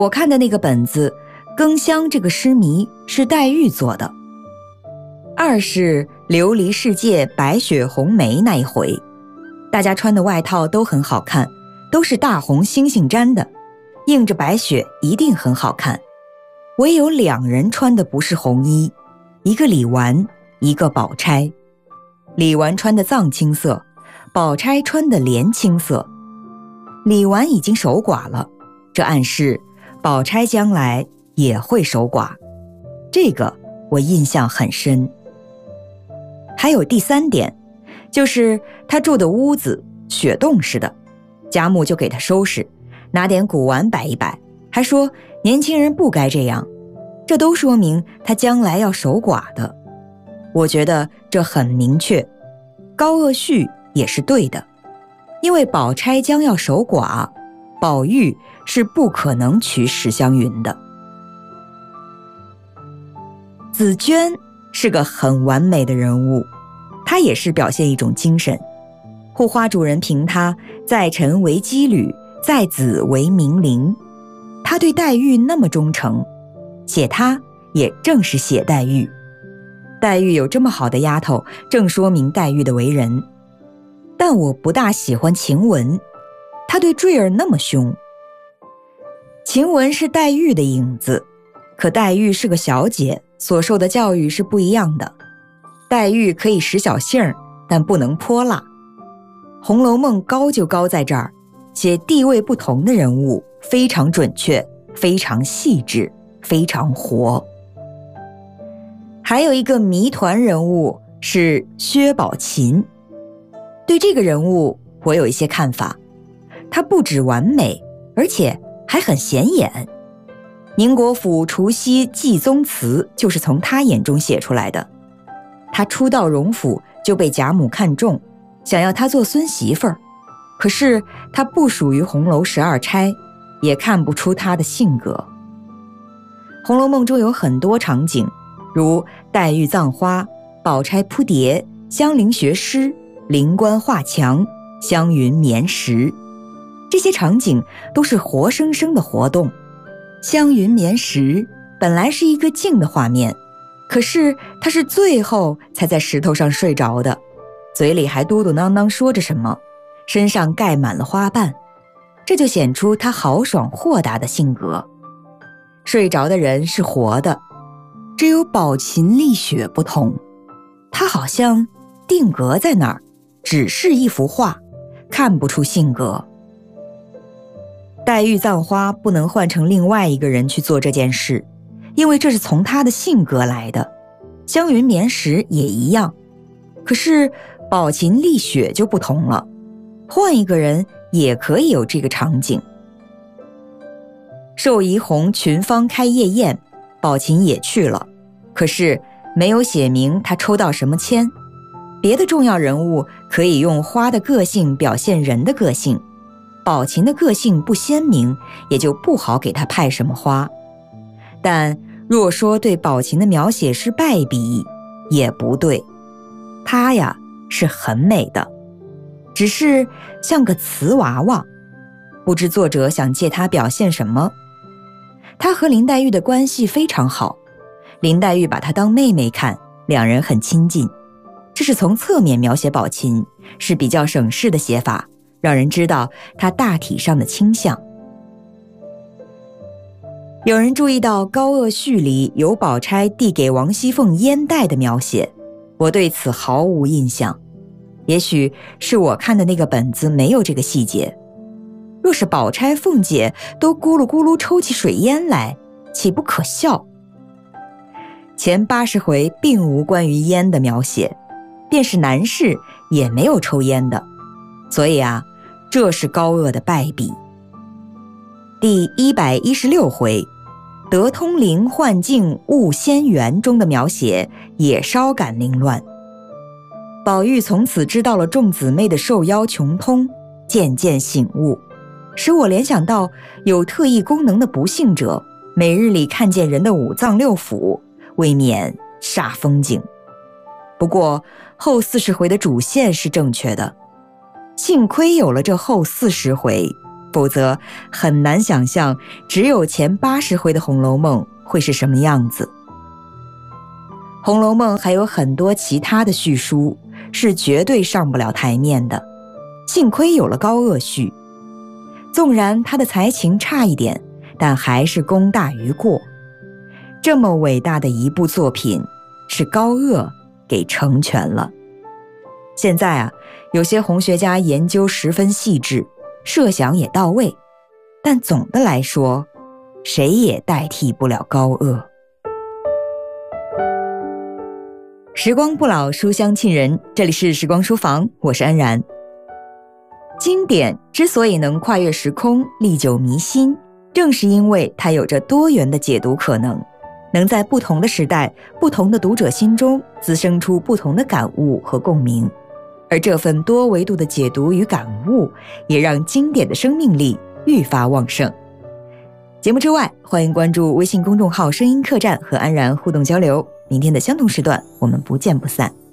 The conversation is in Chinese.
我看的那个本子，更香这个诗谜是黛玉做的。二是琉璃世界白雪红梅那一回，大家穿的外套都很好看，都是大红猩猩毡的，映着白雪一定很好看。唯有2人穿的不是红衣，一个李纨，一个宝钗。李纨穿的藏青色，宝钗穿的莲青色。李纨已经守寡了，这暗示宝钗将来也会守寡，这个我印象很深。还有第3点，就是他住的屋子雪洞似的，贾母就给他收拾，拿点古玩摆一摆，还说年轻人不该这样，这都说明他将来要守寡的。我觉得这很明确，高鹗续也是对的，因为宝钗将要守寡，宝玉是不可能娶史湘云的。紫娟是个很完美的人物，她也是表现一种精神。护花主人评她在臣为羁旅，在子为明灵。她对黛玉那么忠诚，写她也正是写黛玉。黛玉有这么好的丫头，正说明黛玉的为人。但我不大喜欢晴雯，她对坠儿那么凶。晴雯是黛玉的影子，可黛玉是个小姐，所受的教育是不一样的。黛玉可以使小性儿，但不能泼辣。《红楼梦》高就高在这儿，写地位不同的人物非常准确，非常细致，非常活。还有一个谜团人物是薛宝琴，对这个人物我有一些看法。他不止完美，而且还很显眼。宁国府除夕祭宗祠就是从他眼中写出来的。他初到荣府就被贾母看中，想要他做孙媳妇儿，可是他不属于红楼12钗，也看不出他的性格。《红楼梦》中有很多场景，如黛玉葬花、宝钗扑蝶、香菱学诗、灵官画墙、湘云眠食，这些场景都是活生生的活动。湘云眠食本来是一个静的画面，可是他是最后才在石头上睡着的，嘴里还嘟嘟囔囔说着什么，身上盖满了花瓣，这就显出他豪爽豁达的性格。睡着的人是活的，只有宝琴丽雪不同，他好像定格在那儿，只是一幅画，看不出性格。黛玉葬花不能换成另外一个人去做这件事，因为这是从他的性格来的。湘云眠食也一样，可是宝琴丽雪就不同了，换一个人也可以有这个场景。寿怡红群芳开夜宴，宝琴也去了，可是没有写明他抽到什么签。别的重要人物可以用花的个性表现人的个性，宝琴的个性不鲜明，也就不好给他派什么花。但若说对宝琴的描写是败笔，也不对，她呀是很美的，只是像个瓷娃娃，不知作者想借她表现什么。她和林黛玉的关系非常好，林黛玉把她当妹妹看，两人很亲近，这是从侧面描写宝琴，是比较省事的写法，让人知道她大体上的倾向。有人注意到高鹗续里有宝钗递给王熙凤烟袋的描写，我对此毫无印象，也许是我看的那个本子没有这个细节。若是宝钗凤姐都咕噜咕噜抽起水烟来，岂不可笑？前80回并无关于烟的描写，便是男士也没有抽烟的，所以啊，这是高鹗的败笔。第116回得通灵幻境悟仙缘中的描写也稍感凌乱。宝玉从此知道了众姊妹的受邀穷通，渐渐醒悟，使我联想到有特异功能的不幸者，每日里看见人的五脏六腑，未免煞风景。不过后40回的主线是正确的，幸亏有了这后40回， 否则很难想象只有前80回的《红楼梦》会是什么样子。《红楼梦》还有很多其他的续书是绝对上不了台面的，幸亏有了高鹗续。纵然他的才情差一点，但还是功大于过。这么伟大的一部作品，是高鹗给成全了。现在有些红学家研究十分细致，设想也到位，但总的来说，谁也代替不了高鹗。时光不老，书香沁人，这里是时光书房，我是安然。经典之所以能跨越时空，历久弥新，正是因为它有着多元的解读可能，能在不同的时代、不同的读者心中滋生出不同的感悟和共鸣。而这份多维度的解读与感悟，也让经典的生命力愈发旺盛。节目之外，欢迎关注微信公众号声音客栈和安然互动交流。明天的相同时段，我们不见不散。